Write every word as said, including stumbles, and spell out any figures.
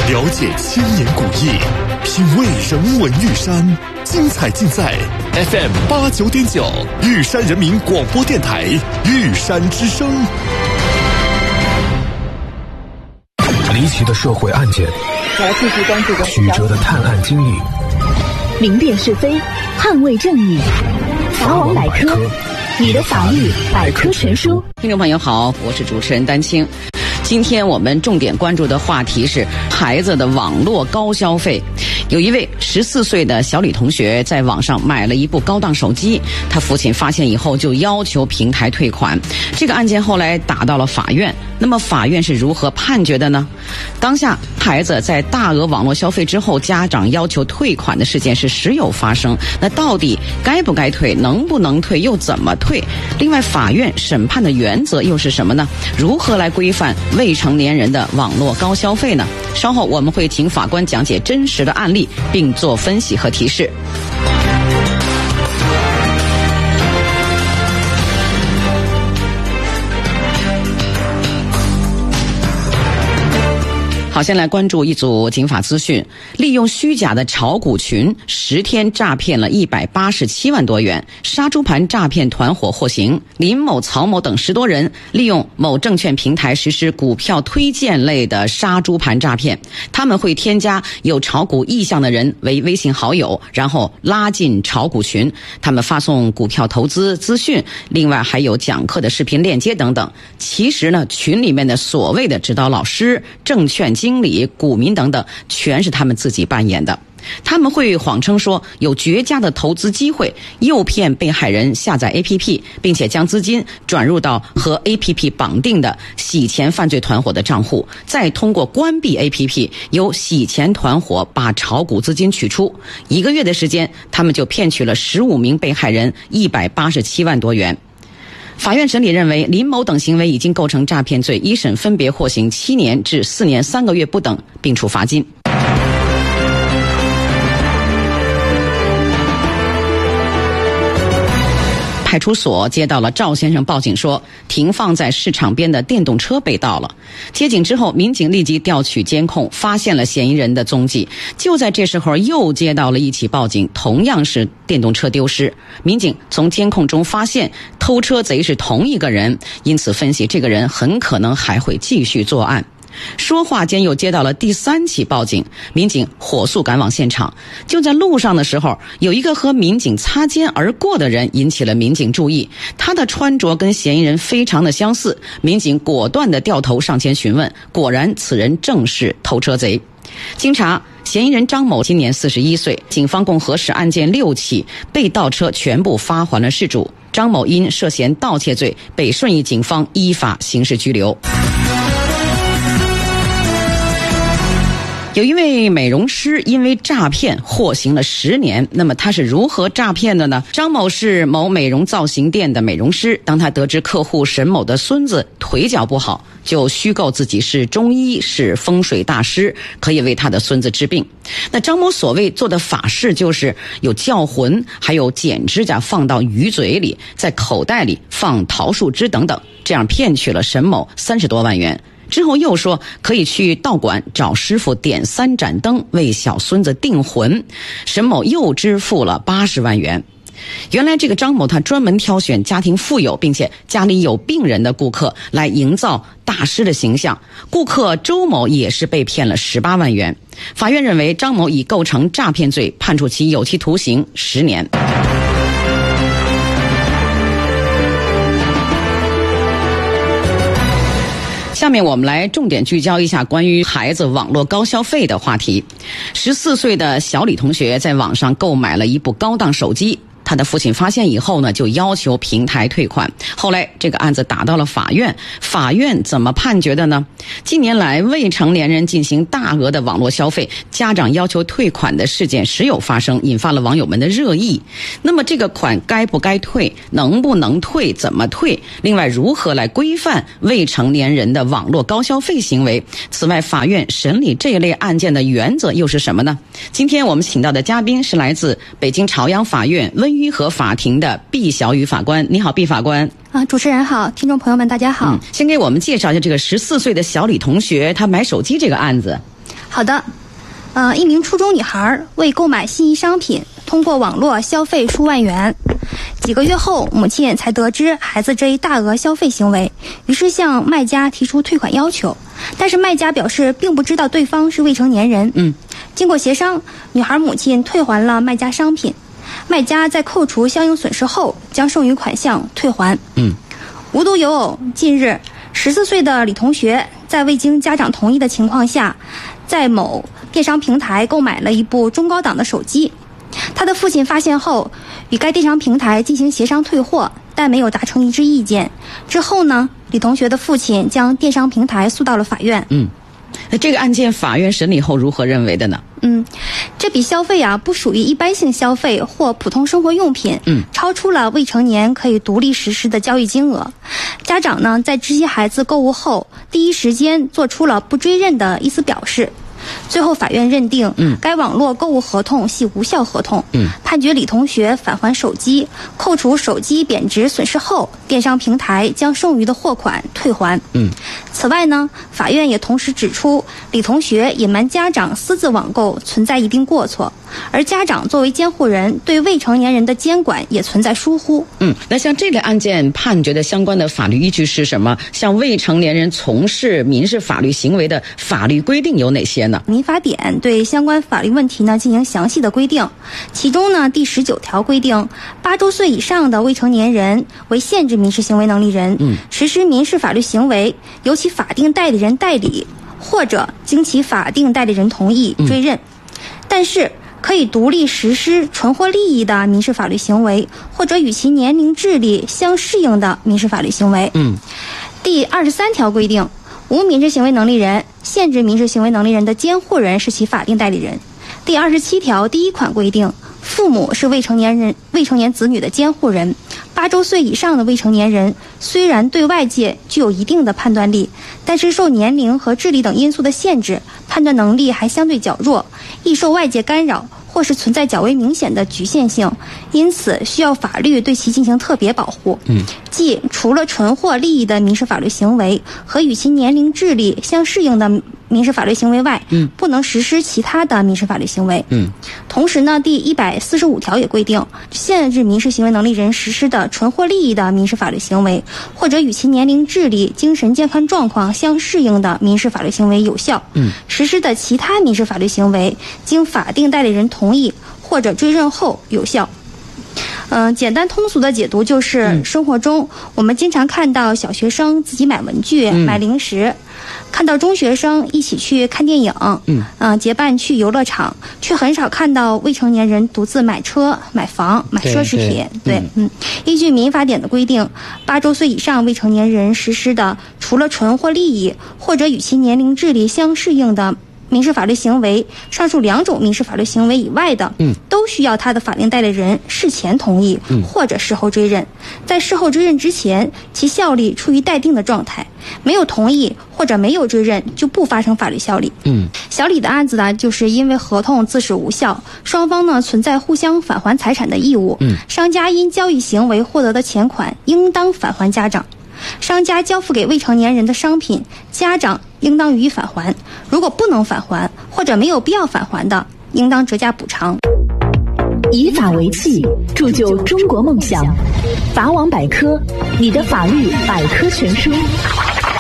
了解千年古意，品味人文玉山，精彩尽在 F M 八九点九玉山人民广播电台玉山之声。 离奇的社会案件， 我要继续关注曲折的探案经历， 明辨是非，捍卫正义。法网百科，你的法律百科全书。 听众朋友好，我是主持人丹青。今天我们重点关注的话题是孩子的网络高消费。有一位十四岁的小李同学在网上买了一部高档手机，他父亲发现以后就要求平台退款。这个案件后来打到了法院，那么法院是如何判决的呢？当下孩子在大额网络消费之后，家长要求退款的事件是时有发生。那到底该不该退，能不能退，又怎么退？另外法院审判的原则又是什么呢？如何来规范未成年人的网络高消费呢？稍后我们会请法官讲解真实的案例，并做分析和提示。好，先来关注一组警法资讯。利用虚假的炒股群，十天诈骗了一百八十七万多元，杀猪盘诈骗团伙获刑。林某、曹某等十多人利用某证券平台实施股票推荐类的杀猪盘诈骗。他们会添加有炒股意向的人为微信好友，然后拉进炒股群。他们发送股票投资资讯，另外还有讲课的视频链接等等。其实呢，群里面的所谓的指导老师、证券经理、股民等等，全是他们自己扮演的。他们会谎称说有绝佳的投资机会，诱骗被害人下载 A P P， 并且将资金转入到和 A P P 绑定的洗钱犯罪团伙的账户，再通过关闭 A P P， 由洗钱团伙把炒股资金取出。一个月的时间，他们就骗取了十五名被害人一百八十七万多元。法院审理认为，林某等行为已经构成诈骗罪，一审分别获刑七年至四年三个月不等，并处罚金。派出所接到了赵先生报警说，停放在市场边的电动车被盗了。接警之后，民警立即调取监控，发现了嫌疑人的踪迹。就在这时候，又接到了一起报警，同样是电动车丢失。民警从监控中发现偷车贼是同一个人，因此分析这个人很可能还会继续作案。说话间又接到了第三起报警，民警火速赶往现场。就在路上的时候，有一个和民警擦肩而过的人引起了民警注意，他的穿着跟嫌疑人非常的相似，民警果断地掉头上前询问，果然此人正是偷车贼。经查，嫌疑人张某今年四十一岁，警方共核实案件六起，被盗车全部发还了事主。张某因涉嫌盗窃罪被顺义警方依法刑事拘留。有一位美容师因为诈骗获刑了十年，那么他是如何诈骗的呢？张某是某美容造型店的美容师，当他得知客户沈某的孙子腿脚不好，就虚构自己是中医，是风水大师，可以为他的孙子治病。那张某所谓做的法事就是有叫魂，还有剪指甲放到鱼嘴里，在口袋里放桃树枝等等，这样骗取了沈某三十多万元。之后又说可以去道馆找师傅点三盏灯为小孙子定魂，沈某又支付了八十万元。原来这个张某他专门挑选家庭富有并且家里有病人的顾客来营造大师的形象，顾客周某也是被骗了十八万元。法院认为张某已构成诈骗罪，判处其有期徒刑十年。下面我们来重点聚焦一下关于孩子网络高消费的话题。十四岁的小李同学在网上购买了一部高档手机，他的父亲发现以后呢，就要求平台退款。后来这个案子打到了法院，法院怎么判决的呢？近年来未成年人进行大额的网络消费，家长要求退款的事件时有发生，引发了网友们的热议。那么这个款该不该退，能不能退，怎么退？另外如何来规范未成年人的网络高消费行为？此外，法院审理这一类案件的原则又是什么呢？今天我们请到的嘉宾是来自北京朝阳法院温榆河法庭的毕小雨法官。你好，毕法官。 啊，主持人好，听众朋友们大家好。 嗯，先给我们介绍一下这个十四岁的小李同学他买手机这个案子。 好的，呃，一名初中女孩为购买心仪商品，通过网络消费数万元。几个月后，母亲才得知孩子这一大额消费行为，于是向卖家提出退款要求。但是卖家表示并不知道对方是未成年人。 嗯， 经过协商，女孩母亲退还了卖家商品。卖家在扣除相应损失后，将剩余款项退还。 嗯， 无独有偶，近日十四岁的李同学在未经家长同意的情况下，在某电商平台购买了一部中高档的手机。他的父亲发现后，与该电商平台进行协商退货，但没有达成一致意见。之后呢，李同学的父亲将电商平台诉到了法院。 嗯，那这个案件法院审理后如何认为的呢？ 嗯，这笔消费啊，不属于一般性消费或普通生活用品， 嗯， 超出了未成年可以独立实施的交易金额。家长呢，在知悉孩子购物后，第一时间做出了不追认的意思表示。最后，法院认定，嗯，该网络购物合同系无效合同，嗯，判决李同学返还手机，扣除手机贬值损失后，电商平台将剩余的货款退还。 嗯， 此外呢，法院也同时指出，李同学隐瞒家长私自网购存在一定过错，而家长作为监护人对未成年人的监管也存在疏忽。 嗯，那像这类案件判决的相关的法律依据是什么？像未成年人从事民事法律行为的法律规定有哪些呢？ 民法典对相关法律问题呢进行详细的规定，其中呢第十九条规定，八周岁以上的未成年人为限制民事行为能力人，嗯，实施民事法律行为由其法定代理人代理，或者经其法定代理人同意追认，嗯、但是可以独立实施纯获利益的民事法律行为，或者与其年龄智力相适应的民事法律行为。 嗯， 第二十三条规定，无民事行为能力人、限制民事行为能力人的监护人是其法定代理人。第二十七条第一款规定，父母是未成年人、未成年子女的监护人。八周岁以上的未成年人虽然对外界具有一定的判断力，但是受年龄和智力等因素的限制，判断能力还相对较弱，易受外界干扰，或是存在较为明显的局限性，因此需要法律对其进行特别保护。 嗯， 即除了纯获利益的民事法律行为和与其年龄智力相适应的民事法律行为外，嗯，不能实施其他的民事法律行为。 嗯， 同时呢，第一百四十五条也规定，限制民事行为能力人实施的纯获利益的民事法律行为，或者与其年龄智力、精神健康状况相适应的民事法律行为有效。嗯，实施的其他民事法律行为，经法定代理人同意或者追认后有效。嗯、呃，简单通俗的解读就是，嗯、生活中我们经常看到小学生自己买文具、嗯、买零食，看到中学生一起去看电影，嗯，呃、结伴去游乐场，却很少看到未成年人独自买车、买房、买奢侈品。对，对嗯，依据民法典的规定，八周岁以上未成年人实施的，除了纯获利益或者与其年龄智力相适应的民事法律行为，上述两种民事法律行为以外的，嗯，都需要他的法定代理人事前同意，嗯，或者事后追认。在事后追认之前，其效力处于待定的状态，没有同意或者没有追认，就不发生法律效力。嗯，小李的案子呢，就是因为合同自始无效，双方呢存在互相返还财产的义务，嗯，商家因交易行为获得的钱款应当返还家长。商家交付给未成年人的商品，家长应当予以返还，如果不能返还或者没有必要返还的，应当折价补偿。 以法为器，铸就中国梦想。法网百科，你的法律百科全书。